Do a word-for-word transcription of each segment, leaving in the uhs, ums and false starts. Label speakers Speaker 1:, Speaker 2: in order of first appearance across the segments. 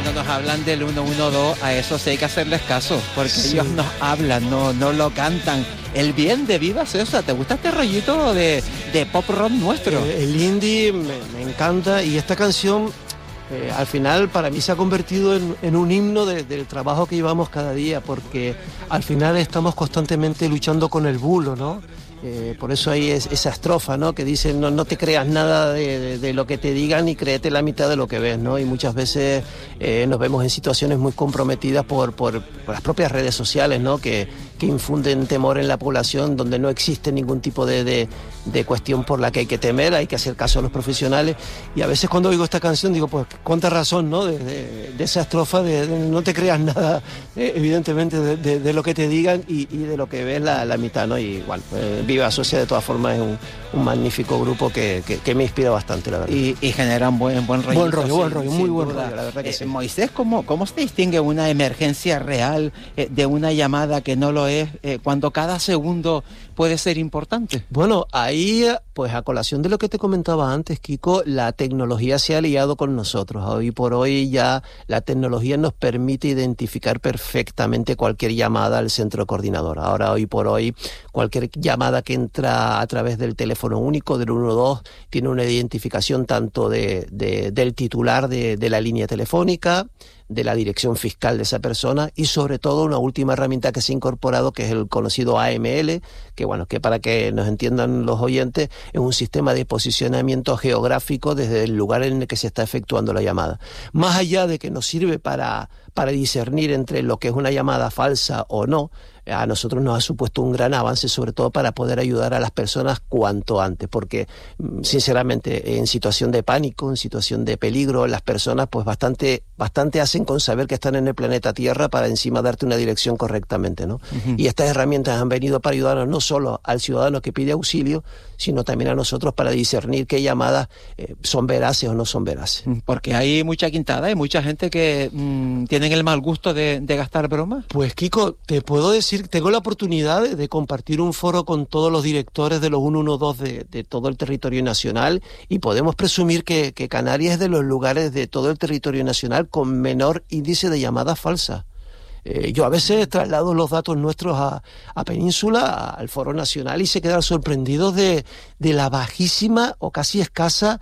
Speaker 1: cuando nos hablan del uno uno dos, a eso sí hay que hacerles caso, porque sí. ellos nos hablan, no, no lo cantan. El bien de Viva César, ¿te gusta este rollito de, de pop rock nuestro?
Speaker 2: Eh, el indie me, me encanta, y esta canción eh, al final para mí se ha convertido en, en un himno de, del trabajo que llevamos cada día, porque al final estamos constantemente luchando con el bulo, ¿no? Eh, por eso hay es, esa estrofa, ¿no? Que dice no, no te creas nada de, de, de lo que te digan y créete la mitad de lo que ves, ¿no? Y muchas veces eh, nos vemos en situaciones muy comprometidas por, por, por las propias redes sociales, ¿no? Que, que infunden temor en la población, donde no existe ningún tipo de, de, de cuestión por la que hay que temer, hay que hacer caso a los profesionales. Y a veces cuando oigo esta canción digo, pues cuánta razón, ¿no? De, de, de esa estrofa de, de no te creas nada, eh, evidentemente, de, de, de lo que te digan y, y de lo que ves la, la mitad, ¿no? Y igual, eh, Viva Socia de todas formas es un, un magnífico grupo que, que, que me inspira bastante, la verdad.
Speaker 1: Y, y genera un buen, buen rollo.
Speaker 2: Buen rollo, buen rollo, muy buen
Speaker 1: duda.
Speaker 2: rollo, la verdad que
Speaker 1: eh,
Speaker 2: sí.
Speaker 1: Moisés, ¿cómo, ¿cómo se distingue una emergencia real eh, de una llamada que no lo es, eh, cuando cada segundo puede ser importante?
Speaker 2: Bueno, ahí, pues a colación de lo que te comentaba antes, Kiko, la tecnología se ha aliado con nosotros. Hoy por hoy ya la tecnología nos permite identificar perfectamente cualquier llamada al centro coordinador. Ahora, hoy por hoy, cualquier llamada que entra a través del teléfono único del uno dos tiene una identificación tanto de, de, del titular de, de la línea telefónica, de la dirección fiscal de esa persona y sobre todo una última herramienta que se ha incorporado, que es el conocido A M L, que bueno, que para que nos entiendan los oyentes, es un sistema de posicionamiento geográfico desde el lugar en el que se está efectuando la llamada. Más allá de que nos sirve para, para discernir entre lo que es una llamada falsa o no, a nosotros nos ha supuesto un gran avance, sobre todo para poder ayudar a las personas cuanto antes, porque sinceramente en situación de pánico, en situación de peligro, las personas pues bastante, bastante hacen con saber que están en el planeta Tierra para encima darte una dirección correctamente, ¿no? Uh-huh. Y estas herramientas han venido para ayudarnos no solo al ciudadano que pide auxilio, sino también a nosotros para discernir qué llamadas eh, son veraces o no son veraces.
Speaker 1: Porque hay mucha quintada, hay mucha gente que mmm, tienen el mal gusto de, de gastar bromas.
Speaker 2: Pues Kiko, te puedo decir, tengo la oportunidad de, de compartir un foro con todos los directores de los uno uno dos de, de todo el territorio nacional, y podemos presumir que, que Canarias es de los lugares de todo el territorio nacional con menor índice de llamadas falsas. Eh, yo a veces traslado los datos nuestros a, a Península, a, al Foro Nacional, y se quedan sorprendidos de, de la bajísima o casi escasa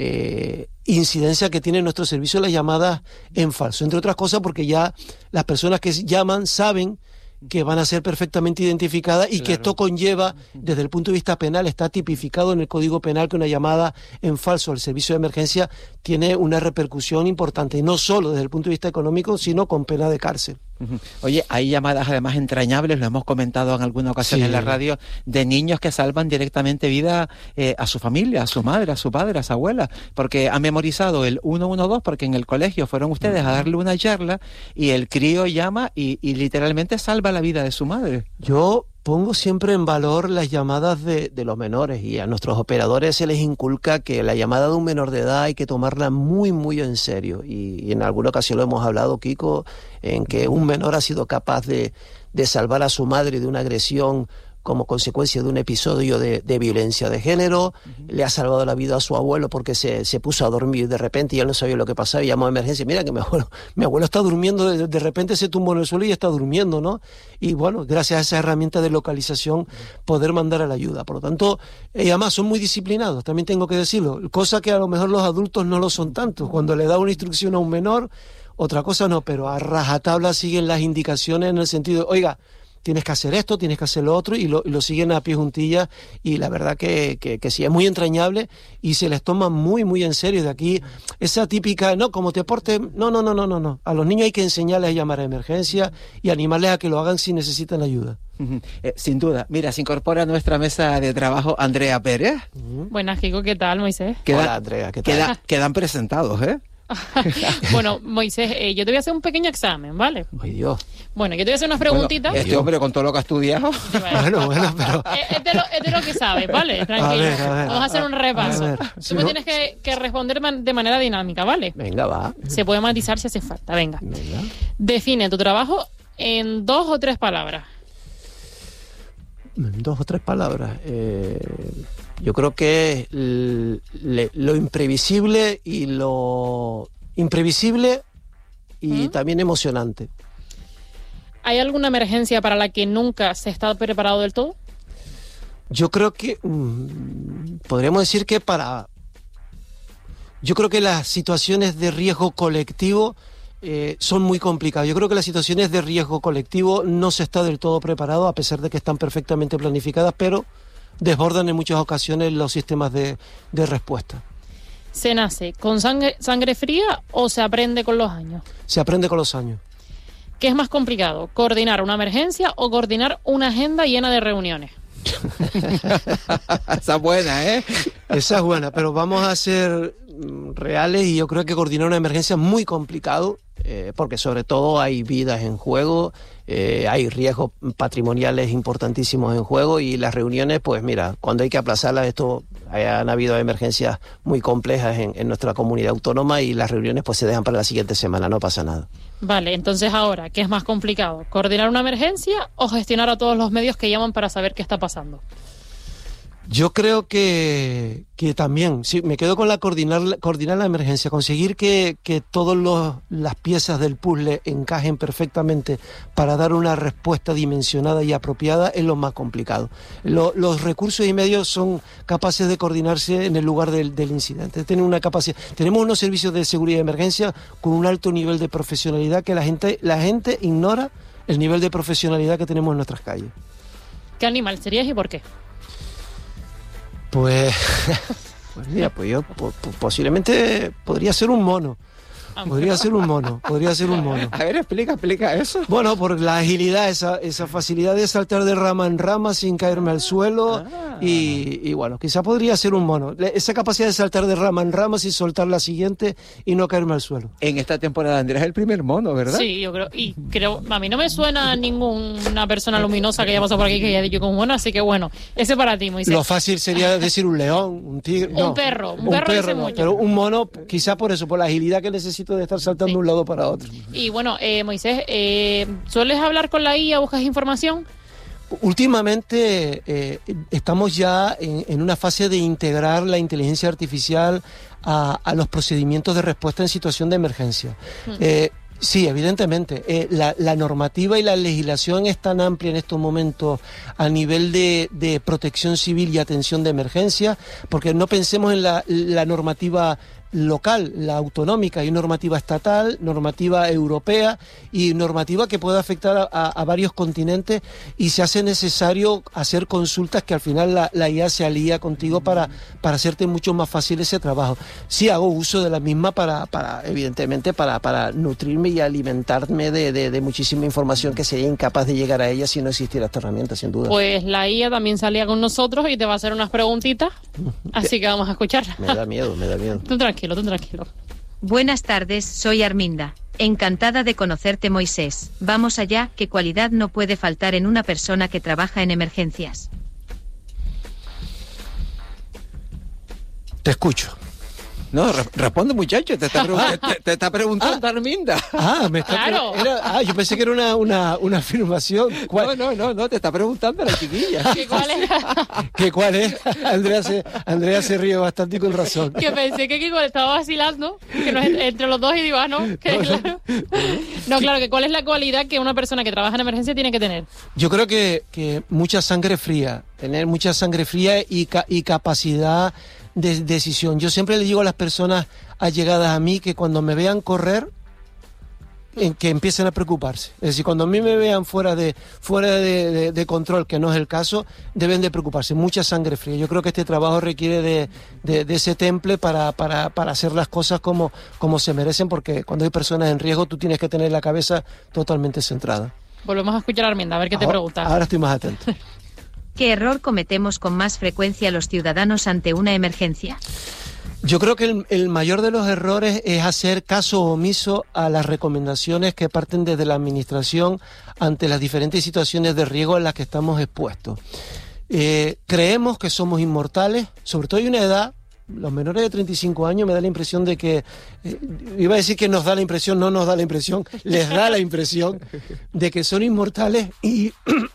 Speaker 2: eh, incidencia que tiene nuestro servicio de las llamadas en falso. Entre otras cosas porque ya las personas que llaman saben que van a ser perfectamente identificadas y claro, que esto conlleva, desde el punto de vista penal, está tipificado en el Código Penal que una llamada en falso al servicio de emergencia tiene una repercusión importante, y no solo desde el punto de vista económico, sino con pena de cárcel.
Speaker 1: Oye, hay llamadas además entrañables, lo hemos comentado en alguna ocasión sí. en la radio, de niños que salvan directamente vida eh, a su familia, a su madre, a su padre, a su abuela, porque han memorizado el uno uno dos, porque en el colegio fueron ustedes a darle una charla y el crío llama y, y literalmente salva la vida de su madre.
Speaker 2: Yo pongo siempre en valor las llamadas de, de los menores, y a nuestros operadores se les inculca que la llamada de un menor de edad hay que tomarla muy, muy en serio. Y, y en alguna ocasión lo hemos hablado, Kiko, en que un menor ha sido capaz de, de salvar a su madre de una agresión como consecuencia de un episodio de, de violencia de género. Uh-huh. Le ha salvado la vida a su abuelo porque se, se puso a dormir de repente y él no sabía lo que pasaba y llamó a emergencia. Mira que mi abuelo, mi abuelo está durmiendo, de, de repente se tumbó en el suelo y está durmiendo, ¿no? Y bueno, gracias a esa herramienta de localización poder mandar a la ayuda. Por lo tanto, y además son muy disciplinados, también tengo que decirlo, cosa que a lo mejor los adultos no lo son tanto. Cuando le da una instrucción a un menor, otra cosa no, pero a rajatabla siguen las indicaciones en el sentido de, oiga, tienes que hacer esto, tienes que hacer lo otro, y lo, y lo siguen a pie juntillas, y la verdad que, que, que sí, es muy entrañable y se les toma muy, muy en serio. De aquí, esa típica, no, como te portes, no, no, no, no, no, no. A los niños hay que enseñarles a llamar a emergencia y animarles a que lo hagan si necesitan ayuda.
Speaker 1: Uh-huh. Eh, sin duda. Mira, se incorpora a nuestra mesa de trabajo Andrea Pérez.
Speaker 3: Uh-huh. Buenas, Kiko, ¿qué tal, Moisés?
Speaker 1: Queda,
Speaker 2: Hola, Andrea, ¿qué tal?
Speaker 1: Queda, quedan presentados, ¿eh?
Speaker 3: Bueno, Moisés, eh, yo te voy a hacer un pequeño examen, ¿vale?
Speaker 2: Ay, Dios.
Speaker 3: Bueno, yo te voy a hacer unas preguntitas.
Speaker 1: Bueno, este hombre con todo lo que ha estudiado.
Speaker 2: Bueno, bueno, pero...
Speaker 3: Es, es, de lo, es de lo que sabes, ¿vale? Tranquilo. A ver, a ver, Vamos a hacer un repaso. A ver, Tú si me no... tienes que, que responder de manera dinámica, ¿vale?
Speaker 2: Venga, va.
Speaker 3: Se puede matizar si hace falta, venga.
Speaker 2: Venga.
Speaker 3: Define tu trabajo en dos o tres palabras.
Speaker 2: En dos o tres palabras. Eh... Yo creo que l- le- lo imprevisible y lo imprevisible y ¿Mm? también emocionante.
Speaker 3: ¿Hay alguna emergencia para la que nunca se está preparado del todo?
Speaker 2: Yo creo que mmm, podríamos decir que para... Yo creo que las situaciones de riesgo colectivo eh, son muy complicadas. Yo creo que las situaciones de riesgo colectivo no se está del todo preparado, a pesar de que están perfectamente planificadas, pero desbordan en muchas ocasiones los sistemas de, de respuesta.
Speaker 3: ¿Se nace con sangre, sangre fría o se aprende con los años?
Speaker 2: Se aprende con los años.
Speaker 3: ¿Qué es más complicado, coordinar una emergencia o coordinar una agenda llena de reuniones?
Speaker 1: Esa es buena, ¿eh?
Speaker 2: Esa es buena, pero vamos a ser reales y yo creo que coordinar una emergencia es muy complicado, eh, porque sobre todo hay vidas en juego, eh, hay riesgos patrimoniales importantísimos en juego y las reuniones, pues mira, cuando hay que aplazarlas, esto han habido emergencias muy complejas en, en nuestra comunidad autónoma y las reuniones pues se dejan para la siguiente semana, no pasa nada.
Speaker 3: Vale, entonces ahora, ¿qué es más complicado? ¿Coordinar una emergencia o gestionar a todos los medios que llaman para saber qué está pasando?
Speaker 2: Yo creo que, que también, sí, me quedo con la coordinar, coordinar la emergencia, conseguir que, que todas las piezas del puzzle encajen perfectamente para dar una respuesta dimensionada y apropiada es lo más complicado. Lo, los recursos y medios son capaces de coordinarse en el lugar del, del incidente. Tienen una capacidad. Tenemos unos servicios de seguridad de emergencia con un alto nivel de profesionalidad que la gente, la gente ignora el nivel de profesionalidad que tenemos en nuestras calles.
Speaker 3: ¿Qué animal serías y por qué?
Speaker 2: Pues, pues mira, pues yo po, po, posiblemente podría ser un mono. Podría ser un mono, podría ser un mono.
Speaker 1: A ver, explica, explica eso.
Speaker 2: Bueno, por la agilidad, esa, esa facilidad de saltar de rama en rama sin caerme al suelo. Ah. Y, y bueno, quizá podría ser un mono. Esa capacidad de saltar de rama en rama sin soltar la siguiente y no caerme al suelo.
Speaker 1: En esta temporada, Andrés es el primer mono, ¿verdad?
Speaker 3: Sí, yo creo. Y creo, a mí no me suena ninguna persona luminosa que haya pasado por aquí que haya dicho con un mono, así que bueno, ese para ti, Moisés.
Speaker 2: Lo fácil sería decir un león, un tigre.
Speaker 3: Un
Speaker 2: no,
Speaker 3: perro, un,
Speaker 2: un
Speaker 3: perro,
Speaker 2: perro
Speaker 3: dice
Speaker 2: no,
Speaker 3: mucho.
Speaker 2: Pero un mono, quizá por eso, por la agilidad que necesito de estar saltando sí. de un lado para otro.
Speaker 3: Y bueno, eh, Moisés, eh, ¿sueles hablar con la I A? ¿Buscas información?
Speaker 2: Últimamente eh, estamos ya en, en una fase de integrar la inteligencia artificial a, a los procedimientos de respuesta en situación de emergencia. Hmm. Eh, sí, evidentemente. Eh, la, la normativa y la legislación es tan amplia en estos momentos a nivel de, de protección civil y atención de emergencia, porque no pensemos en la, la normativa local, la autonómica, hay normativa estatal, normativa europea y normativa que puede afectar a, a, a varios continentes y se hace necesario hacer consultas que al final la, la I A se alía contigo para, para hacerte mucho más fácil ese trabajo. Sí hago uso de la misma para, para evidentemente, para, para nutrirme y alimentarme de, de, de muchísima información que sería incapaz de llegar a ella si no existiera esta herramienta, sin duda.
Speaker 3: Pues la I A también salía con nosotros y te va a hacer unas preguntitas, así que vamos a escucharla.
Speaker 2: Me da miedo, me da miedo.
Speaker 3: Tú tranquilo. Tú tranquilo.
Speaker 4: Buenas tardes, soy Arminda. Encantada de conocerte, Moisés. Vamos allá, ¿qué cualidad no puede faltar en una persona que trabaja en emergencias?
Speaker 2: Te escucho.
Speaker 1: No, re responde, muchacho, te está, pregun te, te está preguntando,
Speaker 2: ah,
Speaker 1: Arminda.
Speaker 2: Ah, me está
Speaker 3: claro.
Speaker 2: era, ah, yo pensé que era una, una, una afirmación.
Speaker 1: ¿Cuál? No, no, no, no, te está preguntando la chiquilla.
Speaker 3: ¿Qué cuál es?
Speaker 2: ¿Qué cuál es? Andrea se, Andrea se ríe bastante y con razón.
Speaker 3: Que pensé que Kiko estaba vacilando, que nos, entre los dos y digo, ah, no, que
Speaker 2: no,
Speaker 3: claro. No, claro, que cuál es la cualidad que una persona que trabaja en emergencia tiene que tener.
Speaker 2: Yo creo que, que mucha sangre fría, tener mucha sangre fría y, ca y capacidad de decisión. Yo siempre le digo a las personas allegadas a mí que cuando me vean correr, en que empiecen a preocuparse. Es decir, cuando a mí me vean fuera de fuera de, de, de control, que no es el caso, deben de preocuparse. Mucha sangre fría. Yo creo que este trabajo requiere de, de, de ese temple para, para, para hacer las cosas como, como se merecen, porque cuando hay personas en riesgo tú tienes que tener la cabeza totalmente centrada.
Speaker 3: Volvemos a escuchar a Arminda, a ver qué
Speaker 2: ahora,
Speaker 3: te pregunta.
Speaker 2: Ahora estoy más atento.
Speaker 4: ¿Qué error cometemos con más frecuencia los ciudadanos ante una emergencia?
Speaker 2: Yo creo que el, el mayor de los errores es hacer caso omiso a las recomendaciones que parten desde la administración ante las diferentes situaciones de riesgo en las que estamos expuestos. Eh, creemos que somos inmortales, sobre todo hay una edad los menores de treinta y cinco años me da la impresión de que, eh, iba a decir que nos da la impresión, no nos da la impresión, les da la impresión de que son inmortales y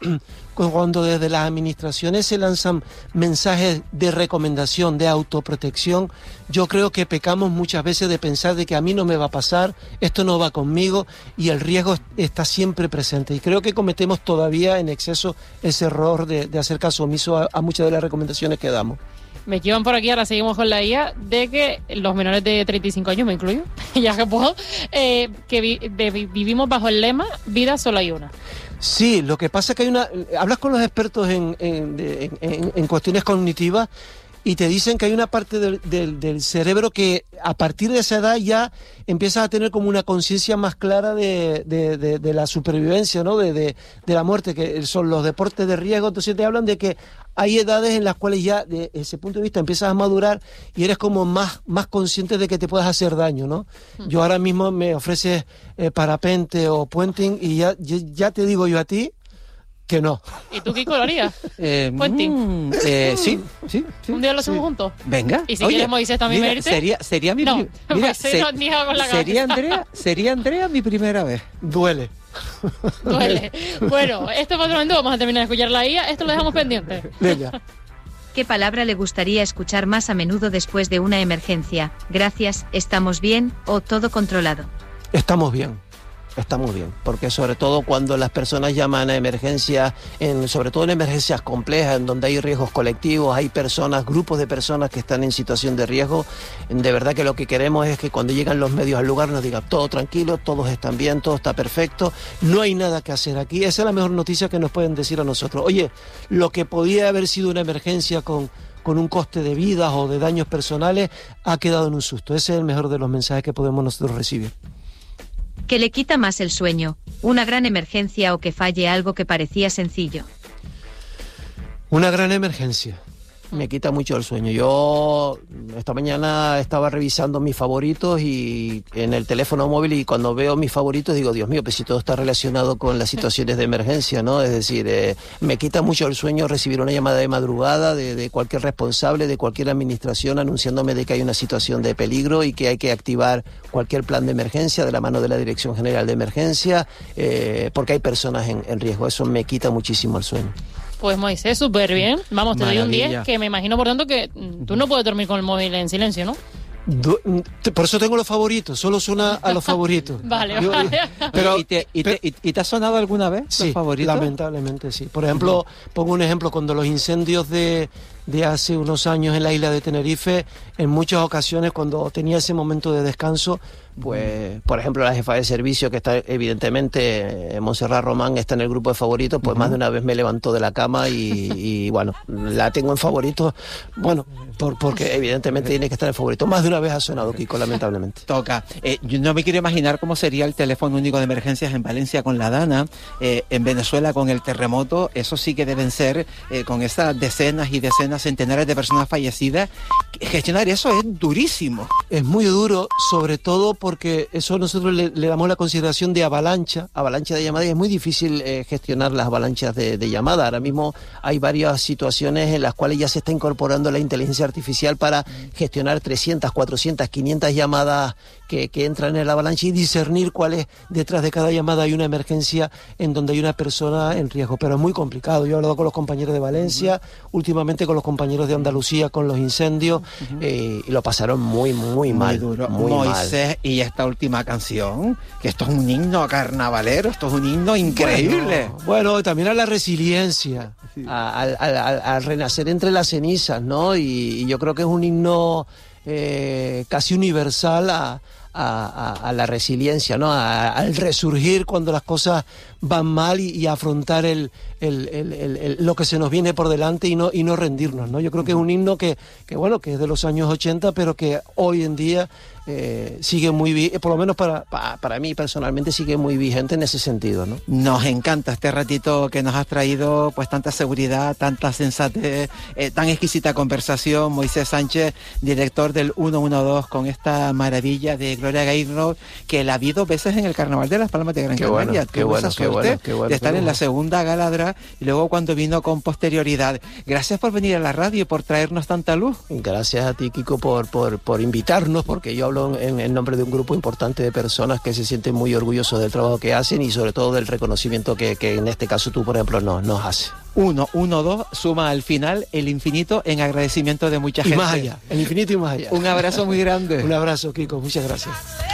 Speaker 2: cuando desde las administraciones se lanzan mensajes de recomendación, de autoprotección, yo creo que pecamos muchas veces de pensar de que a mí no me va a pasar, esto no va conmigo y el riesgo está siempre presente. Y creo que cometemos todavía en exceso ese error de, de hacer caso omiso a, a muchas de las recomendaciones que damos.
Speaker 3: Me equivan por aquí, ahora seguimos con la I A, de que los menores de treinta y cinco años, me incluyo, ya que puedo, eh, que vi, de, vivimos bajo el lema vida solo hay una.
Speaker 2: Sí, lo que pasa es que hay una... Hablas con los expertos en, en, en, en, en cuestiones cognitivas y te dicen que hay una parte del, del, del cerebro que a partir de esa edad ya empiezas a tener como una conciencia más clara de, de, de, de la supervivencia, ¿no? De, de, de la muerte, que son los deportes de riesgo. Entonces te hablan de que hay edades en las cuales ya, de ese punto de vista, empiezas a madurar y eres como más, más consciente de que te puedes hacer daño, ¿no? Mm. Yo ahora mismo me ofreces eh, parapente o puenting y ya, ya, ya te digo yo a ti que no.
Speaker 3: ¿Y tú qué colorías?
Speaker 1: Eh, Puenting. Mm, eh, sí, sí, sí.
Speaker 3: ¿Un día lo hacemos
Speaker 1: sí.
Speaker 3: juntos?
Speaker 1: Venga.
Speaker 3: ¿Y si Oye, quieres Moisés también
Speaker 1: mira,
Speaker 3: venirte?
Speaker 1: Sería, sería mi...
Speaker 3: No,
Speaker 1: mira,
Speaker 3: se,
Speaker 1: se,
Speaker 3: no, con la
Speaker 1: sería, Andrea, sería Andrea mi primera vez.
Speaker 2: Duele.
Speaker 3: Duele. Bueno, esto es otro momento, vamos a terminar de escuchar la I A, esto lo dejamos pendiente.
Speaker 2: Venga.
Speaker 4: ¿Qué palabra le gustaría escuchar más a menudo después de una emergencia? Gracias, estamos bien, o todo controlado.
Speaker 2: Estamos bien. Estamos bien, porque sobre todo cuando las personas llaman a emergencias, en, sobre todo en emergencias complejas, en donde hay riesgos colectivos, hay personas, grupos de personas que están en situación de riesgo, de verdad que lo que queremos es que cuando llegan los medios al lugar nos digan todo tranquilo, todos están bien, todo está perfecto, no hay nada que hacer aquí. Esa es la mejor noticia que nos pueden decir a nosotros. Oye, lo que podía haber sido una emergencia con... con un coste de vidas o de daños personales, ha quedado en un susto. Ese es el mejor de los mensajes que podemos nosotros recibir.
Speaker 4: ¿Qué le quita más el sueño? ¿Una gran emergencia o que falle algo que parecía sencillo?
Speaker 2: Una gran emergencia. Me quita mucho el sueño. Yo esta mañana estaba revisando mis favoritos y en el teléfono móvil, y cuando veo mis favoritos digo, Dios mío, pues si todo está relacionado con las situaciones de emergencia, ¿no? Es decir, eh, me quita mucho el sueño recibir una llamada de madrugada de, de cualquier responsable, de cualquier administración, anunciándome de que hay una situación de peligro y que hay que activar cualquier plan de emergencia de la mano de la Dirección General de Emergencia, eh, porque hay personas en, en riesgo. Eso me quita muchísimo el sueño.
Speaker 3: Pues Moisés, súper bien. Vamos, te
Speaker 1: Maravilla.
Speaker 3: doy un diez, que me imagino, por tanto, que tú no puedes dormir con el móvil en silencio, ¿no?
Speaker 2: Du- por eso tengo los favoritos, solo suena a los favoritos.
Speaker 3: Vale,
Speaker 2: Yo,
Speaker 3: vale.
Speaker 1: Pero, ¿Y, te, y, te, y, ¿Y te ha sonado alguna vez
Speaker 2: sí,
Speaker 1: los favoritos?
Speaker 2: lamentablemente sí. Por ejemplo, pongo un ejemplo, cuando los incendios de, de hace unos años en la isla de Tenerife, en muchas ocasiones cuando tenía ese momento de descanso, pues, por ejemplo, la jefa de servicio, que está evidentemente, Montserrat Román, está en el grupo de favoritos, pues uh-huh. más de una vez me levantó de la cama y, y bueno, la tengo en favoritos, bueno, por, porque evidentemente tiene que estar en favoritos. Más de una vez ha sonado, Kiko, lamentablemente.
Speaker 1: Toca. Eh, yo no me quiero imaginar cómo sería el teléfono único de emergencias en Valencia con la Dana, eh, en Venezuela con el terremoto. Eso sí que deben ser, eh, con esas decenas y decenas, centenares de personas fallecidas. Gestionar eso es durísimo.
Speaker 2: Es muy duro, sobre todo porque eso nosotros le, le damos la consideración de avalancha, avalancha de llamadas, y es muy difícil eh, gestionar las avalanchas de, de llamada. Ahora mismo hay varias situaciones en las cuales ya se está incorporando la inteligencia artificial para gestionar trescientas, cuatrocientas, quinientas llamadas que, que entran en la avalancha y discernir cuál es, detrás de cada llamada hay una emergencia en donde hay una persona en riesgo, pero es muy complicado. Yo he hablado con los compañeros de Valencia, uh-huh. últimamente con los compañeros de Andalucía con los incendios, uh-huh. eh, y lo pasaron muy, muy, muy mal.
Speaker 1: Duro.
Speaker 2: Muy
Speaker 1: Moisés, mal. Y esta última canción, que esto es un himno carnavalero, esto es un himno increíble.
Speaker 2: Bueno, bueno también a la resiliencia, sí. al, al, al, al renacer entre las cenizas, ¿no? Y, y yo creo que es un himno eh, casi universal a, a, a, a la resiliencia, ¿no? A, al resurgir cuando las cosas van mal y, y afrontar el, el, el, el, el, lo que se nos viene por delante y no, y no rendirnos, ¿no? Yo creo que es un himno que, que, bueno, que es de los años ochenta, pero que hoy en día eh, sigue muy vi- por lo menos para, para, para mí personalmente sigue muy vigente en ese sentido, ¿no?
Speaker 1: Nos encanta este ratito que nos has traído, pues tanta seguridad, tanta sensatez, eh, tan exquisita conversación. Moisés Sánchez, director del ciento doce, con esta maravilla de Gloria Gaynor, que la vi dos veces en el Carnaval de las Palmas de Gran
Speaker 2: Qué
Speaker 1: Canaria.
Speaker 2: bueno, qué
Speaker 1: Tuve
Speaker 2: bueno,
Speaker 1: esa
Speaker 2: qué
Speaker 1: suerte
Speaker 2: bueno, qué bueno,
Speaker 1: de estar
Speaker 2: qué
Speaker 1: en la
Speaker 2: bueno.
Speaker 1: segunda galadra y luego cuando vino con posterioridad. Gracias por venir a la radio y por traernos tanta luz.
Speaker 2: Gracias a ti, Kiko, por, por, por invitarnos, porque yo hablo en, en nombre de un grupo importante de personas que se sienten muy orgullosos del trabajo que hacen y sobre todo del reconocimiento que, que en este caso tú, por ejemplo, nos, nos haces.
Speaker 1: Uno, uno, dos, suma al final el infinito en agradecimiento de mucha
Speaker 2: Y
Speaker 1: gente.
Speaker 2: más allá, el infinito y más allá.
Speaker 1: Un abrazo muy grande.
Speaker 2: Un abrazo, Kiko, muchas gracias.